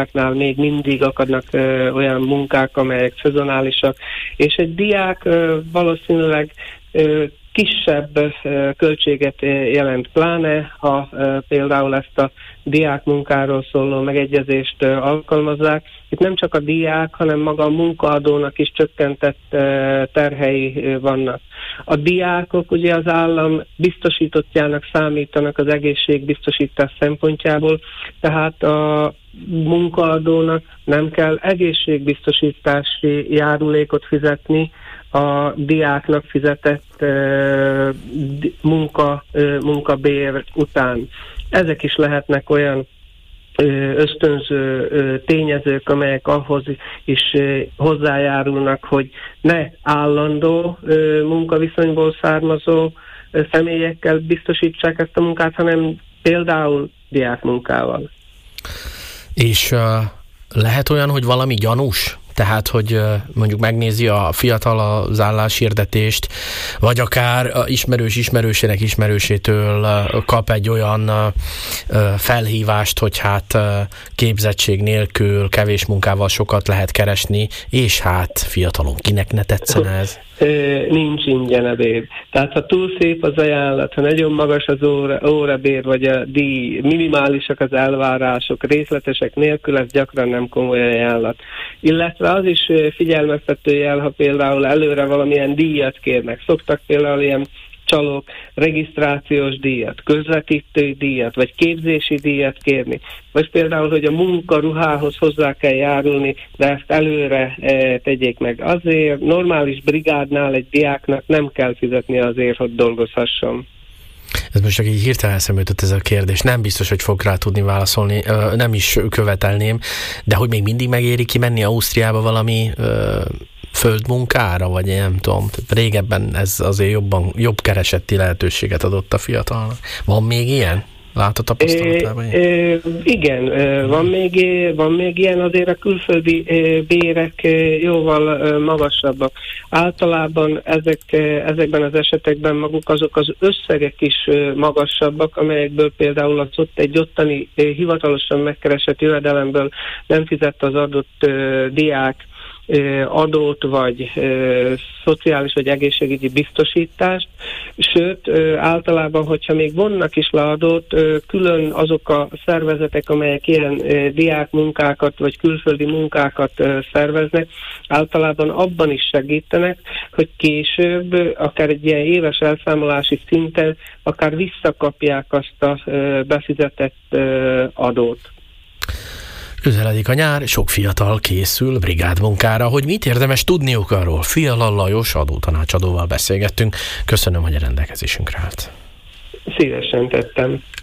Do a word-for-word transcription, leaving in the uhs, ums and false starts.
diáknál még mindig akadnak ö, olyan munkák, amelyek szezonálisak, és egy diák ö, valószínűleg ö, kisebb ö, költséget jelent, pláne, ha ö, például ezt a diák munkáról szóló megegyezést ö, alkalmazzák. Itt nem csak a diák, hanem maga a munkaadónak is csökkentett ö, terhei ö, vannak. A diákok ugye az állam biztosítottjának számítanak az egészségbiztosítás szempontjából, tehát a munkaadónak nem kell egészségbiztosítási járulékot fizetni a diáknak fizetett uh, munka, uh, munkabér után. Ezek is lehetnek olyan uh, ösztönző uh, tényezők, amelyek ahhoz is uh, hozzájárulnak, hogy ne állandó uh, munkaviszonyból származó uh, személyekkel biztosítsák ezt a munkát, hanem például diákmunkával. És uh, lehet olyan, hogy valami gyanús? Tehát, hogy mondjuk megnézi a fiatal az álláshirdetést, vagy akár ismerős ismerősének ismerősétől kap egy olyan felhívást, hogy hát képzettség nélkül, kevés munkával sokat lehet keresni, és hát fiatalon kinek ne tetszene ez? Nincs ingyen a bér. Tehát ha túl szép az ajánlat, ha nagyon magas az óra, órabér, vagy a díj, minimálisak az elvárások, részletesek nélkül, ez gyakran nem komoly ajánlat. Illetve az is figyelmeztető jel, ha például előre valamilyen díjat kérnek. Szoktak például ilyen csalók regisztrációs díjat, közvetítői díjat, vagy képzési díjat kérni. Vagy például, hogy a munkaruhához hozzá kell járulni, de ezt előre e, tegyék meg. Azért normális brigádnál egy diáknak nem kell fizetni azért, hogy dolgozhasson. Ez most csak így hirtelen eszembe jutott ez a kérdés. Nem biztos, hogy fog rá tudni válaszolni, nem is követelném, de hogy még mindig megéri kimenni Ausztriába valami földmunkára, vagy én nem tudom. Régebben ez azért jobban, jobb keresetti lehetőséget adott a fiatalnak. Van még ilyen? Látod tapasztalatában? É, é, igen, van még, van még ilyen, azért a külföldi bérek jóval magasabbak. Általában ezek, ezekben az esetekben maguk azok az összegek is magasabbak, amelyekből például az ott egy ottani hivatalosan megkeresett jövedelemből nem fizette az adott diák adót, vagy ö, szociális vagy egészségügyi biztosítást, sőt, ö, általában, hogyha még vonnak is le adót, ö, külön azok a szervezetek, amelyek ilyen ö, diákmunkákat, vagy külföldi munkákat ö, szerveznek, általában abban is segítenek, hogy később, akár egy ilyen éves elszámolási szinten, akár visszakapják azt a ö, befizetett ö, adót. Közeledik a nyár, sok fiatal készül brigádmunkára. Hogy mit érdemes tudniuk arról? Fiala Lajos adótanácsadóval beszélgettünk. Köszönöm, hogy a rendelkezésünkre állt. Szívesen tettem.